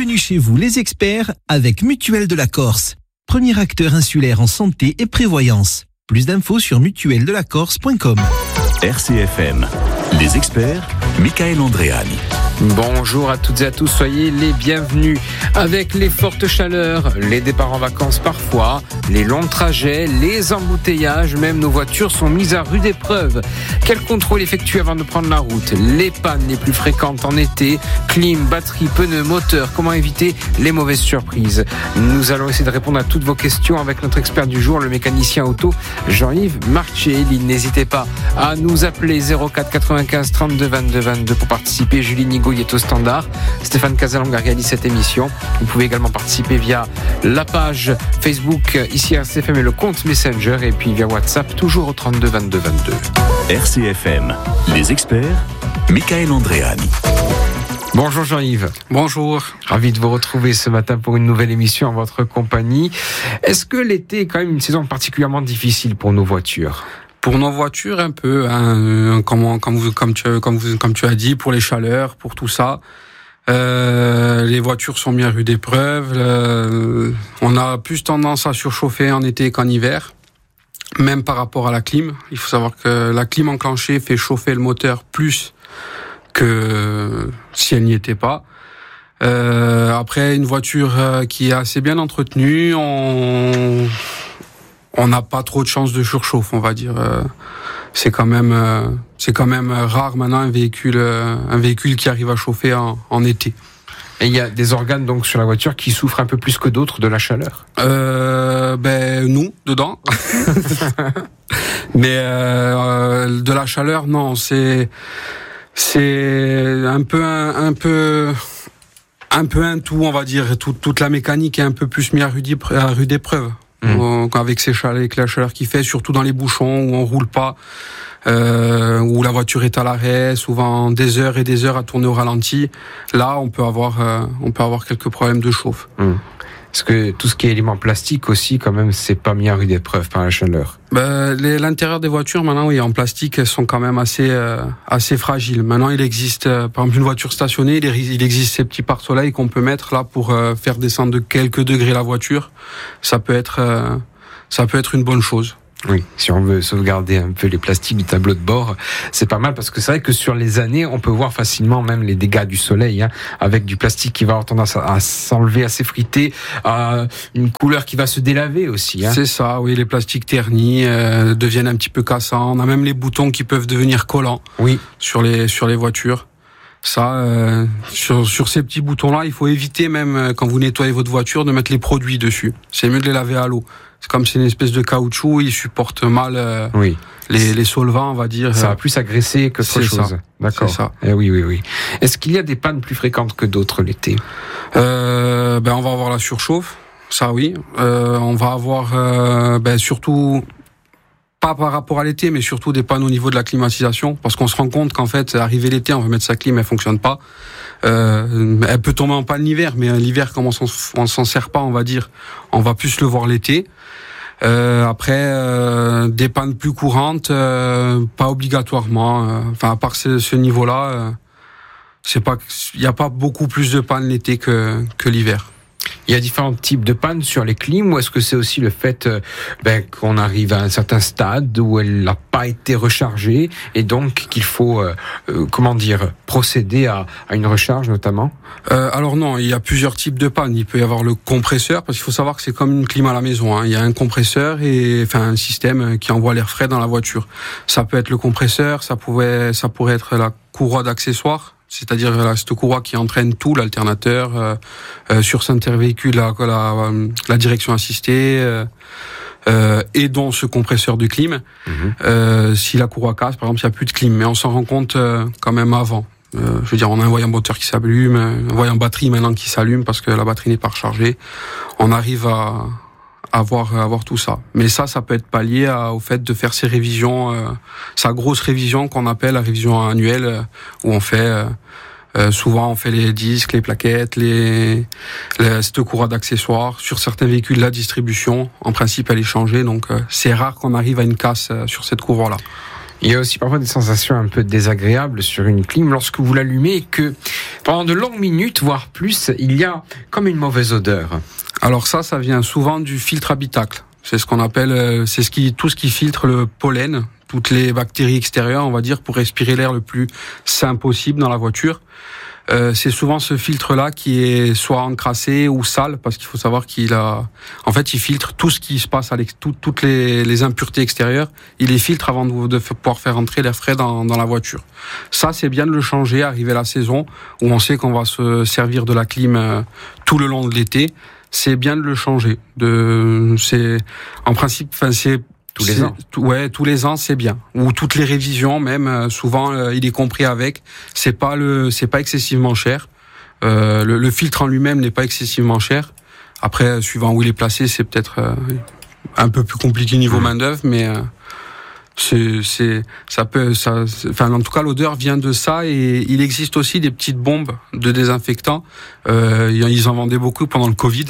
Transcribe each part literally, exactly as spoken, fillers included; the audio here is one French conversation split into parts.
Bienvenue chez vous les experts avec Mutuelle de la Corse. Premier acteur insulaire en santé et prévoyance. Plus d'infos sur mutuelle de la corse point com. R C F M, les experts, Michael Andréani. Bonjour à toutes et à tous, soyez les bienvenus. Avec les fortes chaleurs, les départs en vacances parfois, les longs trajets, les embouteillages, même nos voitures sont mises à rude épreuve. Quel contrôle effectuer avant de prendre la route? Les pannes les plus fréquentes en été, clim, batterie, pneus, moteur, comment éviter les mauvaises surprises? Nous allons essayer de répondre à toutes vos questions avec notre expert du jour, le mécanicien auto Jean-Yves Marchelli. N'hésitez pas à nous appeler zéro quatre quatre-vingt-quinze trente-deux vingt-deux vingt-deux pour participer. Julie Nigo est au standard. Stéphane Casalong a réalisé cette émission. Vous pouvez également participer via la page Facebook ici R C F M et le compte Messenger, et puis via WhatsApp toujours au trente-deux vingt-deux vingt-deux. R C F M, les experts, Michael Andréani. Bonjour Jean-Yves. Bonjour. Ravi de vous retrouver ce matin pour une nouvelle émission en votre compagnie. Est-ce que l'été est quand même une saison particulièrement difficile pour nos voitures ? Pour nos voitures, un peu, hein, comme, comme, vous, comme, tu, comme, vous, comme tu as dit, pour les chaleurs, pour tout ça. Euh, les voitures sont mises à rude épreuve. Euh, on a plus tendance à surchauffer en été qu'en hiver, même par rapport à la clim. Il faut savoir que la clim enclenchée fait chauffer le moteur plus que si elle n'y était pas. Euh, après, une voiture qui est assez bien entretenue, on... on n'a pas trop de chances de surchauffe, on va dire. C'est quand même, c'est quand même rare maintenant un véhicule, un véhicule qui arrive à chauffer en, en été. Et il y a des organes donc sur la voiture qui souffrent un peu plus que d'autres de la chaleur. Euh, ben nous dedans. Mais euh, de la chaleur, non. C'est, c'est un peu, un, un peu. Un peu un tout, on va dire. Tout, toute la mécanique est un peu plus mise à rude, à rude épreuve. Mmh. Avec ces chaleurs, avec la chaleur qu'il fait, surtout dans les bouchons où on roule pas, euh, où la voiture est à l'arrêt, souvent des heures et des heures à tourner au ralenti. Là, on peut avoir, euh, on peut avoir quelques problèmes de chauffe. Mmh. Parce que tout ce qui est éléments plastiques aussi, quand même, c'est pas mis à rude épreuve par la chaleur. Ben, les, l'intérieur des voitures, maintenant, oui, en plastique, elles sont quand même assez, euh, assez fragiles. Maintenant, il existe, euh, par exemple, une voiture stationnée, il, il existe ces petits pare-soleil qu'on peut mettre là pour euh, faire descendre de quelques degrés la voiture. Ça peut être, euh, ça peut être une bonne chose. Oui, si on veut sauvegarder un peu les plastiques du tableau de bord, c'est pas mal, parce que c'est vrai que sur les années, on peut voir facilement même les dégâts du soleil, hein, avec du plastique qui va avoir tendance à, à s'enlever, à s'effriter, à une couleur qui va se délaver aussi. Hein. C'est ça, oui, les plastiques ternis euh, deviennent un petit peu cassants. On a même les boutons qui peuvent devenir collants. Oui. sur les sur les voitures. Ça, euh, sur, sur ces petits boutons-là, il faut éviter même euh, quand vous nettoyez votre voiture de mettre les produits dessus. C'est mieux de les laver à l'eau. C'est comme c'est une espèce de caoutchouc, il supporte mal euh, oui. les, les solvants, on va dire. Ça va plus agresser que autre chose. Ça. D'accord. C'est ça. Eh oui, oui, oui. Est-ce qu'il y a des pannes plus fréquentes que d'autres l'été ? euh, Ben, on va avoir la surchauffe, ça oui. Euh, on va avoir, euh, ben, surtout. Pas par rapport à l'été, mais surtout des pannes au niveau de la climatisation, parce qu'on se rend compte qu'en fait, arrivé l'été, on veut mettre sa clim, elle fonctionne pas. Euh, elle peut tomber en panne l'hiver, mais l'hiver, comme on s'en, on s'en sert pas, on va dire, on va plus le voir l'été. Euh, après, euh, des pannes plus courantes, euh, pas obligatoirement. Euh, enfin, à part ce, ce niveau-là, euh, c'est pas, il y a pas beaucoup plus de pannes l'été que que l'hiver. Il y a différents types de pannes sur les clims, ou est-ce que c'est aussi le fait euh, ben, qu'on arrive à un certain stade où elle n'a pas été rechargée et donc qu'il faut, euh, euh, comment dire, procéder à, à une recharge notamment ? euh, Alors non, il y a plusieurs types de pannes. Il peut y avoir le compresseur, parce qu'il faut savoir que c'est comme une clim à la maison. Hein. Il y a un compresseur et enfin un système qui envoie l'air frais dans la voiture. Ça peut être le compresseur, ça pouvait, ça pourrait être la courroie d'accessoires. C'est-à-dire la, cette courroie qui entraîne tout, l'alternateur, euh, euh, sur certains véhicules, la, la, la direction assistée, euh, euh, et donc ce compresseur de clim. Mmh. Euh, si la courroie casse, par exemple, il n'y a plus de clim, mais on s'en rend compte euh, quand même avant. Euh, je veux dire, on a un voyant moteur qui s'allume, un voyant batterie maintenant qui s'allume parce que la batterie n'est pas rechargée. On arrive à avoir avoir tout ça, mais ça ça peut être pallié à, au fait de faire ces révisions, euh, sa grosse révision qu'on appelle la révision annuelle, euh, où on fait euh, euh, souvent on fait les disques, les plaquettes, les, les cette courroie d'accessoires. Sur certains véhicules, la distribution en principe elle est changée, donc euh, c'est rare qu'on arrive à une casse euh, sur cette courroie là. Il y a aussi parfois des sensations un peu désagréables sur une clim lorsque vous l'allumez et que pendant de longues minutes, voire plus, il y a comme une mauvaise odeur. Alors ça, ça vient souvent du filtre habitacle. C'est ce qu'on appelle, c'est ce qui, tout ce qui filtre le pollen, toutes les bactéries extérieures, on va dire, pour respirer l'air le plus sain possible dans la voiture. Euh, c'est souvent ce filtre-là qui est soit encrassé ou sale, parce qu'il faut savoir qu'il a, en fait, il filtre tout ce qui se passe à l'ex... tout, toutes les, les impuretés extérieures. Il les filtre avant de, de pouvoir faire entrer l'air frais dans, dans la voiture. Ça, c'est bien de le changer, arriver la saison où on sait qu'on va se servir de la clim euh, tout le long de l'été. C'est bien de le changer. De, c'est, en principe, enfin, c'est tous les ans. Ouais, tous les ans, c'est bien. Ou toutes les révisions, même. Souvent, euh, il est compris avec. C'est pas le, c'est pas excessivement cher. Euh, le, le filtre en lui-même n'est pas excessivement cher. Après, suivant où il est placé, c'est peut-être euh, un peu plus compliqué niveau mmh. main d'œuvre, mais euh, c'est, c'est, ça peut, ça, enfin, en tout cas, l'odeur vient de ça. Et il existe aussi des petites bombes de désinfectants. Euh, ils en vendaient beaucoup pendant le Covid.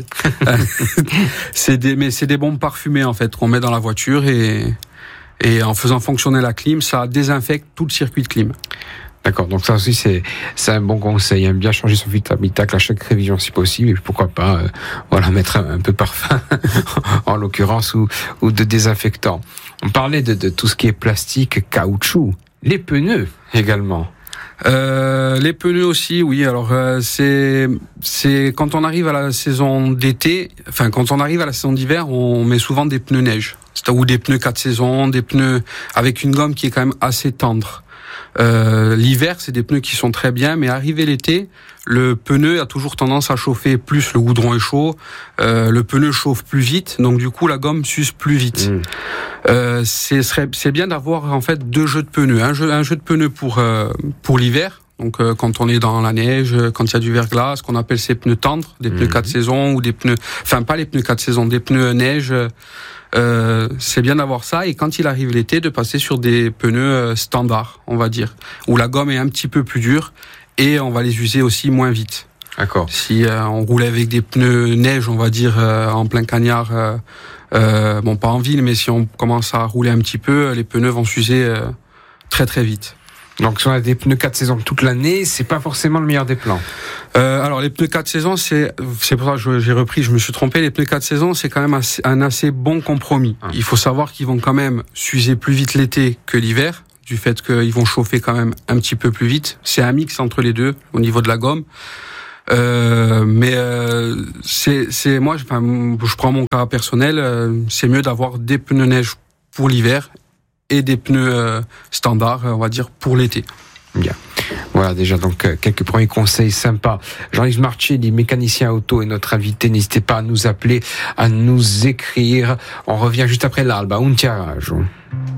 c'est des, mais c'est des bombes parfumées en fait qu'on met dans la voiture et et en faisant fonctionner la clim, ça désinfecte tout le circuit de clim. D'accord, donc ça aussi c'est c'est un bon conseil, hein, bien changer son filtre habitacle à chaque révision si possible, et pourquoi pas euh, voilà mettre un, un peu parfum en l'occurrence ou ou de désinfectant. On parlait de, de tout ce qui est plastique, caoutchouc, les pneus également. Euh, les pneus aussi, oui. Alors euh, c'est c'est quand on arrive à la saison d'été, enfin quand on arrive à la saison d'hiver, on met souvent des pneus neige, ou des pneus quatre saisons, des pneus avec une gomme qui est quand même assez tendre. Euh, l'hiver, c'est des pneus qui sont très bien, mais arrivé l'été, le pneu a toujours tendance à chauffer plus, le goudron est chaud, euh, le pneu chauffe plus vite, donc du coup la gomme s'use plus vite. Mmh. Euh, c'est, serait, c'est bien d'avoir en fait deux jeux de pneus, un jeu, un jeu de pneus pour euh, pour l'hiver. Donc euh, quand on est dans la neige, quand il y a du verglas, qu'on appelle ces pneus tendres, des pneus mmh. quatre saisons ou des pneus, enfin pas les pneus quatre saisons, des pneus neige. Euh, c'est bien d'avoir ça, et quand il arrive l'été, de passer sur des pneus euh, standards, on va dire, où la gomme est un petit peu plus dure et on va les user aussi moins vite. D'accord. Si euh, on roulait avec des pneus neige, on va dire euh, en plein cagnard, euh, euh, bon pas en ville, mais si on commence à rouler un petit peu, les pneus vont s'user euh, très très vite. Donc si on a des pneus quatre saisons toute l'année, c'est pas forcément le meilleur des plans. Euh, alors les pneus quatre saisons, c'est c'est pour ça que j'ai repris, je me suis trompé. Les pneus quatre saisons, c'est quand même assez, un assez bon compromis. Ah. Il faut savoir qu'ils vont quand même s'user plus vite l'été que l'hiver, du fait qu'ils vont chauffer quand même un petit peu plus vite. C'est un mix entre les deux au niveau de la gomme. Euh, mais euh, c'est c'est moi, enfin, je prends mon cas personnel, euh, c'est mieux d'avoir des pneus neige pour l'hiver et des pneus euh, standards, on va dire, pour l'été. Bien. Voilà déjà donc euh, quelques premiers conseils sympas. Jean-Yves Marchelli, mécanicien auto, est notre invité. N'hésitez pas à nous appeler, à nous écrire. On revient juste après l'Alba Un Tirage.